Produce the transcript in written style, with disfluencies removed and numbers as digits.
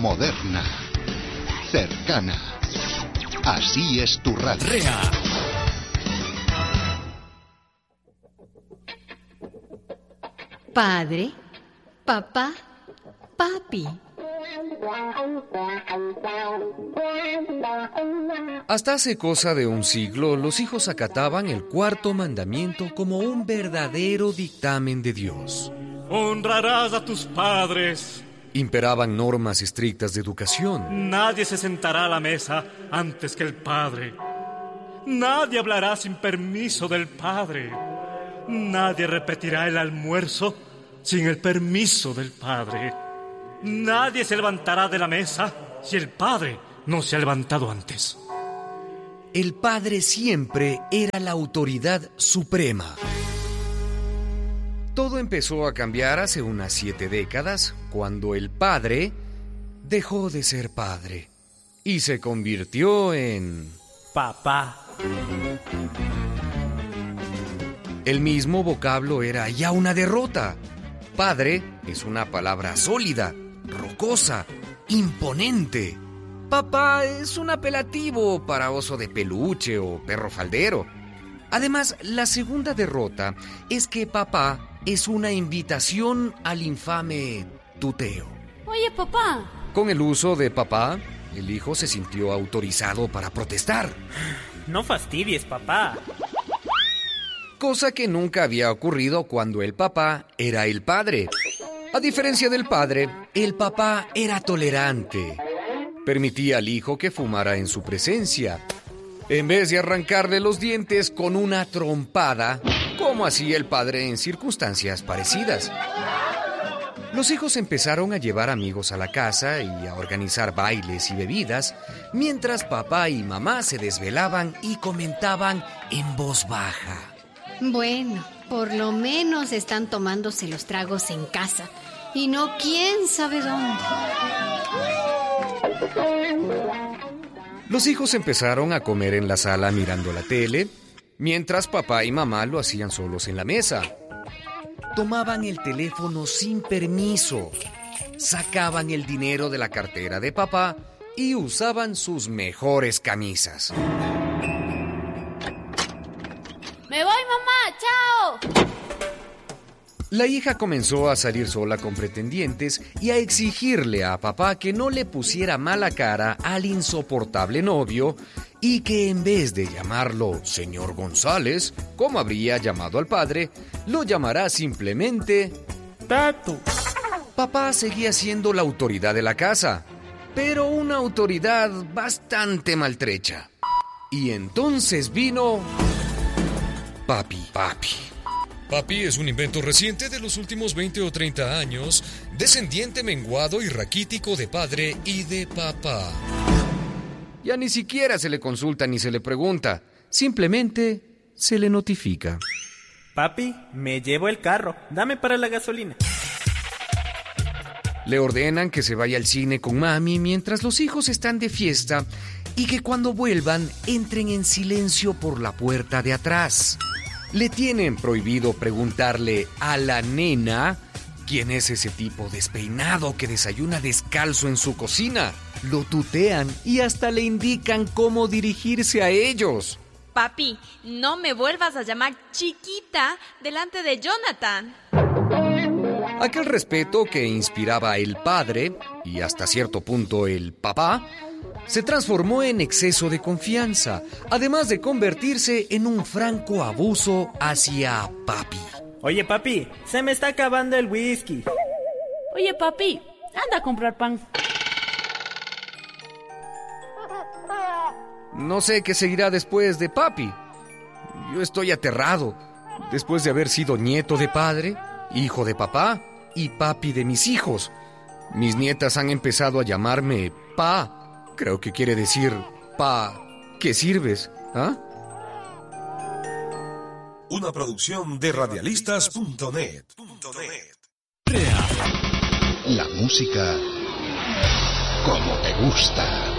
moderna, cercana. Así es tu radio. REA. Padre, papá, papi. Hasta hace cosa de un siglo, los hijos acataban el cuarto mandamiento como un verdadero dictamen de Dios. Honrarás a tus padres. Imperaban normas estrictas de educación. Nadie se sentará a la mesa antes que el padre. Nadie hablará sin permiso del padre. Nadie repetirá el almuerzo sin el permiso del padre. Nadie se levantará de la mesa si el padre no se ha levantado antes. El padre siempre era la autoridad suprema. Todo empezó a cambiar hace unas 7 décadas, cuando el padre dejó de ser padre y se convirtió en papá. El mismo vocablo era ya una derrota. Padre es una palabra sólida, rocosa, imponente. Papá es un apelativo para oso de peluche o perro faldero. Además, la segunda derrota es que papá es una invitación al infame tuteo. Oye, papá. Con el uso de papá, el hijo se sintió autorizado para protestar. No fastidies, papá. Cosa que nunca había ocurrido cuando el papá era el padre. A diferencia del padre, el papá era tolerante. Permitía al hijo que fumara en su presencia, en vez de arrancarle los dientes con una trompada, como hacía el padre en circunstancias parecidas. Los hijos empezaron a llevar amigos a la casa y a organizar bailes y bebidas, mientras papá y mamá se desvelaban y comentaban en voz baja. Bueno, por lo menos están tomándose los tragos en casa y no quién sabe dónde. Los hijos empezaron a comer en la sala mirando la tele, mientras papá y mamá lo hacían solos en la mesa. Tomaban el teléfono sin permiso, sacaban el dinero de la cartera de papá y usaban sus mejores camisas. ¡Me voy, mamá! ¡Chao! La hija comenzó a salir sola con pretendientes y a exigirle a papá que no le pusiera mala cara al insoportable novio y que en vez de llamarlo señor González, como habría llamado al padre, lo llamará simplemente Tato. Papá seguía siendo la autoridad de la casa, pero una autoridad bastante maltrecha. Y entonces vino Papi. Papi es un invento reciente de los últimos 20 o 30 años, descendiente menguado y raquítico de padre y de papá. Ya ni siquiera se le consulta ni se le pregunta, simplemente se le notifica. Papi, me llevo el carro, dame para la gasolina. Le ordenan que se vaya al cine con mami mientras los hijos están de fiesta y que cuando vuelvan entren en silencio por la puerta de atrás. Le tienen prohibido preguntarle a la nena quién es ese tipo despeinado que desayuna descalzo en su cocina. Lo tutean y hasta le indican cómo dirigirse a ellos. Papi, no me vuelvas a llamar chiquita delante de Jonathan. Aquel respeto que inspiraba el padre, y hasta cierto punto el papá, se transformó en exceso de confianza, además de convertirse en un franco abuso hacia papi. Oye, papi, se me está acabando el whisky. Oye, papi, anda a comprar pan. No sé qué seguirá después de papi. Yo estoy aterrado, después de haber sido nieto de padre, hijo de papá y papi de mis hijos. Mis nietas han empezado a llamarme pa. Creo que quiere decir, pa, ¿qué sirves? ¿Ah? Una producción de radialistas.net. La música como te gusta.